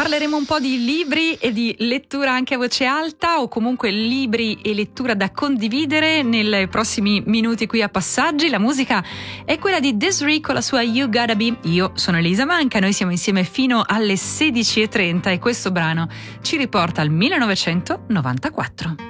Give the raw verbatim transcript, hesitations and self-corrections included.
Parleremo un po' di libri e di lettura anche a voce alta, o comunque libri e lettura da condividere nei prossimi minuti qui a Passaggi. La musica è quella di Des'ree con la sua You Gotta Be. Io sono Elisa Manca, noi siamo insieme fino alle sedici e trenta e questo brano ci riporta al millenovecentonovantaquattro.